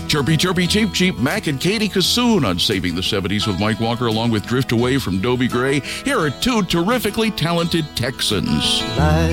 Chirpy, chirpy, cheep, cheep, Mac and Katie Kassoon on Saving the 70s with Mike Walker, along with Drift Away from Dobie Gray. Here are two terrifically talented Texans.